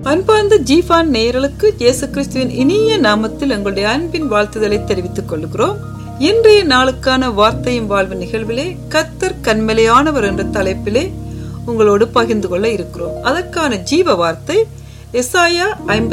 அன்பார்ந்த ஜீஃபான் நேயர்களுக்கு இயேசு கிறிஸ்துவின் இனிய நாமத்தில் எங்களுடைய அன்பின் வாழ்த்துதலை தெரிவித்துக் கொள்கிறோம். இன்றைய நாளுக்கான வார்த்தையும் வாழ்வு நிகழ்விலே கர்த்தர் கன்மலையானவர் என்ற தலைப்பிலே உங்களோடு பகிர்ந்து கொள்ள இருக்கிறோம். அதற்கான ஜீவ வார்த்தை எசாயா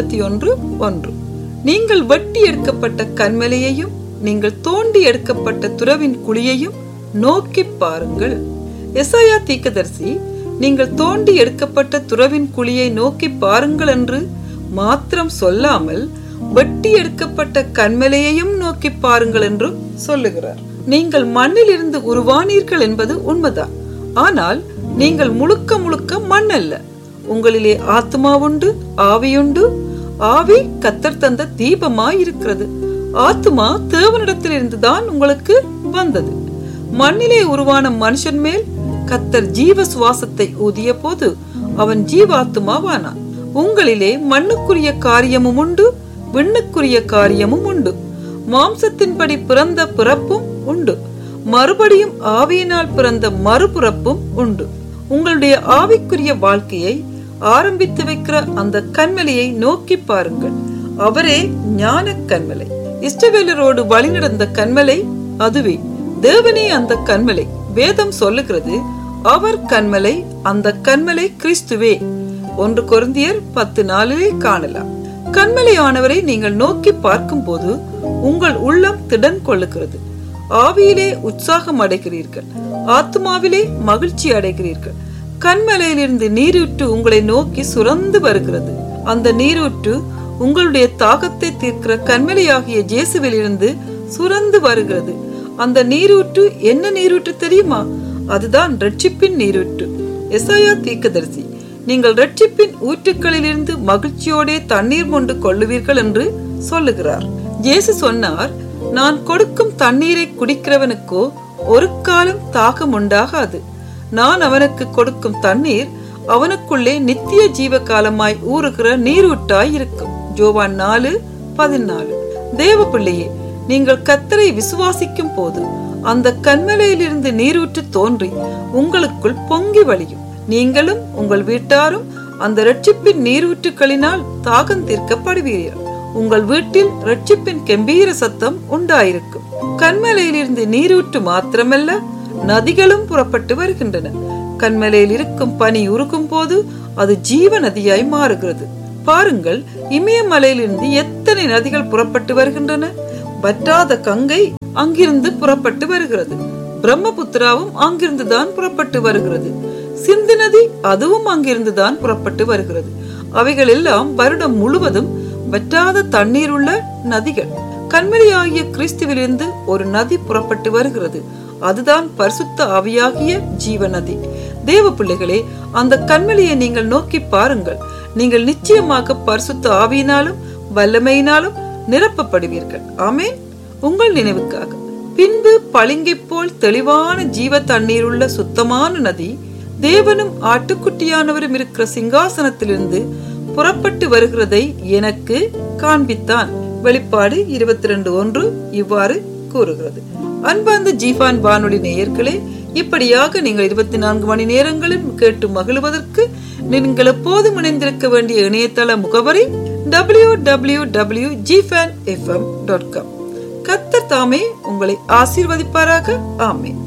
51:1. நீங்கள் வெட்டி எடுக்கப்பட்ட கன்மலையையும் நீங்கள் தோண்டி எடுக்கப்பட்ட துறவின் குழியையும் நோக்கி பாருங்கள். எசாயா தீர்க்கதரிசி நீங்கள் தோண்டி எடுக்கப்பட்ட துறவின் குழியை நோக்கி பாருங்கள் என்று மாத்திரம் சொல்லாமல் வெட்டி எடுக்கப்பட்ட கன்மலையையும் நோக்கி பாருங்கள் என்று சொல்லுகிறார். நீங்கள் மண்ணில் இருந்து உருவானீர்கள் என்பது உண்மைதான். ஆனால் நீங்கள் முழுக்க முழுக்க மண் அல்ல. உங்களிலே ஆத்மா உண்டு, ஆவியுண்டு. ஆவி கர்த்தர் தந்த தீபமாய் இருக்கிறது. ஆத்மா தேவனிடத்தில் இருந்துதான் உங்களுக்கு வந்தது. மண்ணிலே உருவான மனுஷன் மேல் கர்த்தர் ஜீவ சுவாசத்தை ஊதிய போது அவன் ஜீவாத்மாவானான். உங்களிலே மண்ணுக்குரிய காரியமும் உண்டு, விண்ணுக்குரிய காரியமும் உண்டு. மாம்சத்தின்படி பிறந்த பிறப்பும் உண்டு, மறுபடியும் ஆவியினால் பிறந்த மறுபிறப்பும் உண்டு. உங்களுடைய ஆவிக்குரிய வாழ்க்கையை ஆரம்பித்து வைக்கிற அந்த கன்மலையை நோக்கி பாருங்கள். அவரே ஞான கன்மலை. இஸ்ரவேலரோடு வழி நடந்த கன்மலை அதுவே. தேவனே அந்த கன்மலை. வேதம் சொல்லுகிறது, அவர் கன்மலை, அந்த கன்மலை கிறிஸ்துவே. 1 கொரிந்தியர் 10:4 காணலாம். கன்மலையானவரை நீங்கள் நோக்கி பார்க்கும் போது உங்கள் உள்ளம் திடன் கொள்ளுகிறது. ஆவியிலே உற்சாகம் அடைகிறீர்கள், ஆத்மாவிலே மகிழ்ச்சி அடைகிறீர்கள். கன்மலையிலிருந்து நீரூற்று உங்களை நோக்கி சுரந்து வருகிறது. அந்த நீரூற்று உங்களுடைய தாகத்தை தீர்க்கிற கன்மலையாகிய இயேசுவிலிருந்து சுரந்து வருகிறது. அந்த நீரூற்று என்ன நீரூற்று தெரியுமா? அதுதான் ரட்சிப்பின் நீரூற்று. எசாயா தீர்க்கதரிசி நீங்கள் ரட்சிப்பின் ஊற்றுக்களிலிருந்து மகிழ்ச்சியோட தண்ணீர் கொண்டு கொள்ளுவீர்கள் என்று சொல்லுகிறார். இயேசு சொன்னார், நான் கொடுக்கும் தண்ணீரை குடிக்கிறவனுக்கோ ஒரு காலம் தாகம் உண்டாகாது. நான் அவனுக்கு கொடுக்கும் தண்ணீர் அவனுக்குள்ளே நித்திய ஜீவ காலமாய் ஊறுகிற நீரூற்றாய் இருக்கும். யோவான் 4:14. தேவ பிள்ளையே, நீங்கள் கர்த்தரை விசுவாசிக்கும் போது அந்த கன்மலையிலிருந்து நீரூற்று தோன்றி உங்களுக்குள் பொங்கி வழியும். நீங்களும் உங்கள் வீட்டாரும் அந்த இரட்சிப்பின் நீரூற்றுக்களினால் தாகம் தீர்க்கப்படுவீர்கள். உங்கள் வீட்டில் இரட்சிப்பின் கெம்பீர சத்தம் உண்டாயிருக்கும். கன்மலையிலிருந்து நீரூற்று மாத்திரமல்ல, நதிகளும் புறப்பட்டு வருகின்றன. கன்மலையில் இருக்கும் பனி உருகும் போது அது ஜீவ நதியாய் மாறுகிறது. பாருங்கள், இமயமலையிலிருந்து எத்தனை நதிகள் புறப்பட்டு வருகின்றன. வற்றாத கங்கை அங்கிருந்து புறப்பட்டு வருகிறது. பிரம்மபுத்திராவும் அங்கிருந்துதான் புறப்பட்டு வருகிறது. சிந்து நதி அதுவும் அங்கிருந்துதான் புறப்பட்டு வருகிறது. அவைகள் எல்லாம் வருடம் முழுவதும் வற்றாத தண்ணீர் உள்ள நதிகள். கன்மலையாகிய கிறிஸ்துவிலிருந்து ஒரு நதி புறப்பட்டு வருகிறது. அதுதான் பரிசுத்த ஆவியாகிய ஜீவ நதி. தேவ பிள்ளைகளே, அந்த கன்மலையை நீங்கள் நோக்கி பாருங்கள். நீங்கள் நிச்சயமாக பரிசுத்த ஆவியினாலும் வல்லமையினாலும் நிரப்பப்படுவீர்கள். ஆமேன். உங்கள் நினைவுக்காக, பின்பு பளிங்கை போல் தெளிவான ஜீவ தண்ணீர் உள்ள சுத்தமான நதி தேவனும் ஆட்டுக்குட்டியானவரும் இருக்கிற சிங்காசனத்திலிருந்து புறப்பட்டு வருகிறதை எனக்கு காண்பித்தான். வெளிப்பாடு 22:1 இவ்வாறு கூறுகிறது. அன்பார்ந்த ஜீஃபான் வானொலி நேயர்களே, இப்படியாக நீங்கள் 24 மணி நேரங்களும் கேட்டு மகிழ்வதற்கு நீங்கள் எப்போதும் இணைந்திருக்க வேண்டிய இணையதள முகவரி www.gfanfm.com. கர்த்தர் தாமே உங்களை ஆசீர்வதிப்பாராக. ஆமென்.